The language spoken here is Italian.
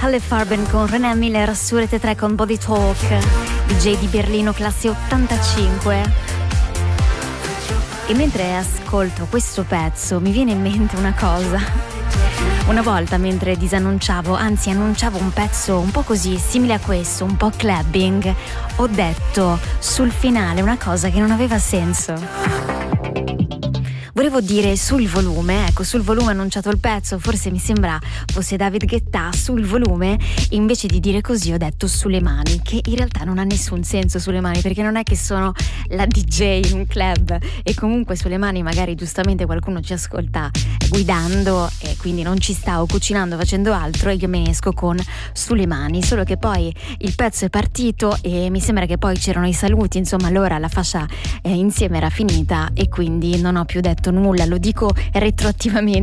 Halle Farben con René Miller su Rete 3 con Body Talk, DJ di Berlino classe 85. E mentre ascolto questo pezzo mi viene in mente una cosa. Una volta mentre annunciavo un pezzo un po' così, simile a questo, un po' clubbing, ho detto sul finale una cosa che non aveva senso. Volevo dire sul volume, ecco, sul volume annunciato il pezzo, forse mi sembra fosse David Guetta, sul volume, invece di dire così ho detto sulle mani, che in realtà non ha nessun senso sulle mani, perché non è che sono la DJ in un club e comunque sulle mani magari giustamente qualcuno ci ascolta guidando e quindi non ci sta o cucinando, facendo altro, e io me ne esco con sulle mani, solo che poi il pezzo è partito e mi sembra che poi c'erano i saluti, insomma allora la fascia insieme era finita e quindi non ho più detto nulla, lo dico retroattivamente.